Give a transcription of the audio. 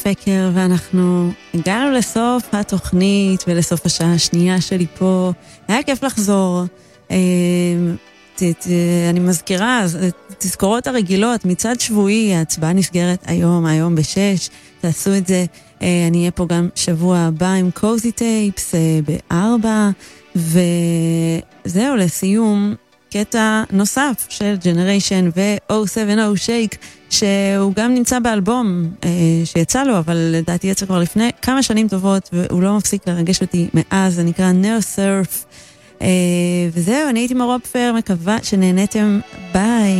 פקר, ואנחנו הגענו לסוף התוכנית ולסוף השעה השנייה שלי פה. היה כיף לחזור. אני מזכירה, תזכורות הרגילות, מצד שבועי, ההצבעה נסגרת היום ב-6, תעשו את זה. אני אהיה פה גם שבוע הבא עם קוזי טייפס ב-4, וזהו, לסיום, קטע נוסף של ג'נריישן ו-070 שייק, שהוא גם נמצא באלבום שיצא לו, אבל לדעתי יצא כבר לפני כמה שנים טובות, והוא לא מפסיק לרגש אותי מאז. זה נקרא נאו סרף. וזהו, אני הייתי מרופפר, מקווה שנהנתם. ביי.